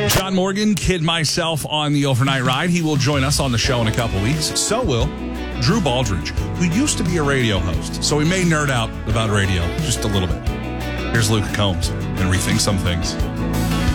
John Morgan, Kid Myself on the Overnight Ride. He will join us on the show in a couple weeks. So will Drew Baldridge, who used to be a radio host. So we may nerd out about radio just a little bit. Here's Luke Combs and rethink some things.